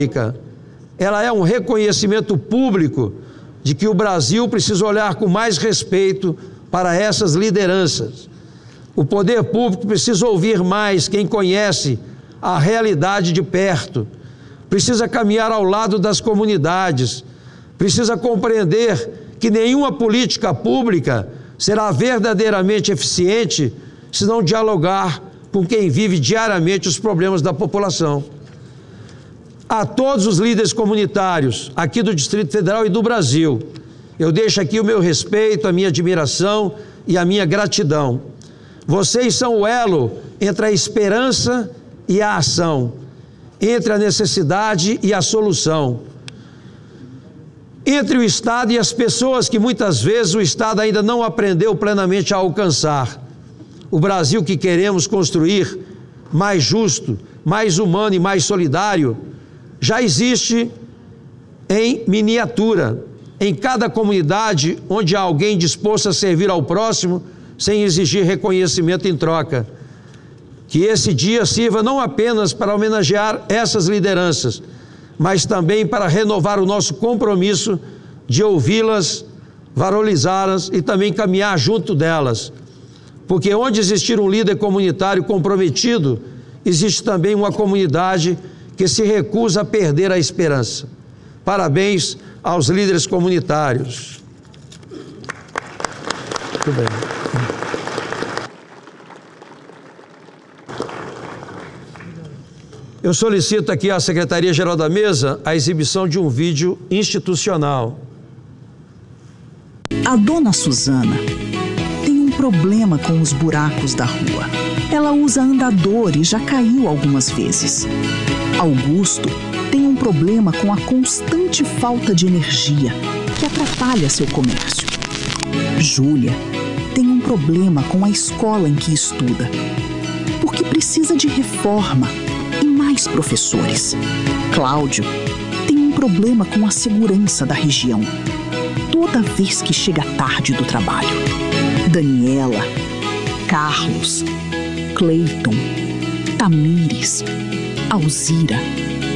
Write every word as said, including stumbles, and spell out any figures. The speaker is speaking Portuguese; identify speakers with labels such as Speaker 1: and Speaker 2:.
Speaker 1: Ela é um reconhecimento público de que o Brasil precisa olhar com mais respeito para essas lideranças. O poder público precisa ouvir mais quem conhece a realidade de perto, precisa caminhar ao lado das comunidades, precisa compreender que nenhuma política pública será verdadeiramente eficiente se não dialogar com quem vive diariamente os problemas da população. A todos os líderes comunitários aqui do Distrito Federal e do Brasil, eu deixo aqui o meu respeito, a minha admiração e a minha gratidão. Vocês são o elo entre a esperança e a ação, entre a necessidade e a solução, entre o Estado e as pessoas que muitas vezes o Estado ainda não aprendeu plenamente a alcançar. O Brasil que queremos construir, mais justo, mais humano e mais solidário, já existe em miniatura, em cada comunidade onde há alguém disposto a servir ao próximo sem exigir reconhecimento em troca. Que esse dia sirva não apenas para homenagear essas lideranças, mas também para renovar o nosso compromisso de ouvi-las, valorizá-las e também caminhar junto delas. Porque onde existir um líder comunitário comprometido, existe também uma comunidade que se recusa a perder a esperança. Parabéns aos líderes comunitários. Muito bem. Eu solicito aqui à Secretaria-Geral da Mesa a exibição de um vídeo institucional.
Speaker 2: A dona Suzana tem um problema com os buracos da rua. Ela usa andador e já caiu algumas vezes. Augusto tem um problema com a constante falta de energia, que atrapalha seu comércio. Júlia tem um problema com a escola em que estuda, porque precisa de reforma e mais professores. Cláudio tem um problema com a segurança da região, toda vez que chega tarde do trabalho. Daniela, Carlos, Cleiton, Tamires, Alzira